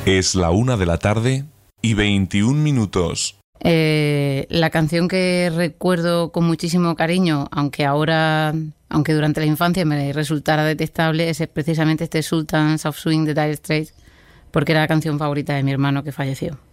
Es la 1:21 PM. La canción que recuerdo con muchísimo cariño, aunque durante la infancia me resultara detestable, es precisamente este Sultans of Swing de Dire Straits, porque era la canción favorita de mi hermano que falleció.